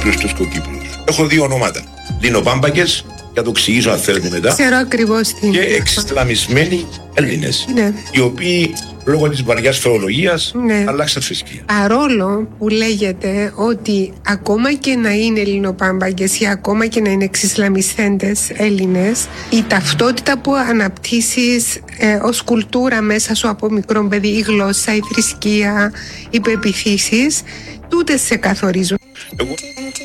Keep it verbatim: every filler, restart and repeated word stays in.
μικρούς τους κοκκύπνους. Έχω δύο ονόματα. Λινοπάμπακες, για το εξηγήσω αν θέλετε μετά. Ξέρω ακριβώς τι. Και εξισλαμισμένοι Έλληνες. Ναι. Οι οποίοι λόγω της βαριάς θεολογίας ναι. αλλάξαν θρησκεία. Παρόλο που λέγεται ότι ακόμα και να είναι Ελληνοπάμπαγκες ή ακόμα και να είναι εξισλαμισθέντες Έλληνες, η ταυτότητα που αναπτύσσεις ε, ως κουλτούρα μέσα σου από μικρό παιδί, η γλώσσα, η θρησκεία, οι πεποιθήσεις, τούτες σε καθορίζουν. Εγώ...